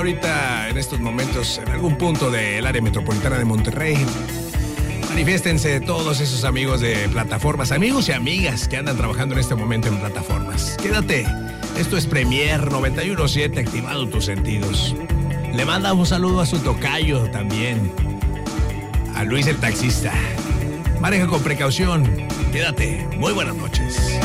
Ahorita, en estos momentos, en algún punto del área metropolitana de Monterrey, manifiéstense todos esos amigos de plataformas, amigos y amigas que andan trabajando en este momento en plataformas. Quédate, esto es Premier 91.7, activado tus sentidos. Le manda un saludo a su tocayo también, a Luis el taxista. Maneja con precaución, quédate, muy buenas noches.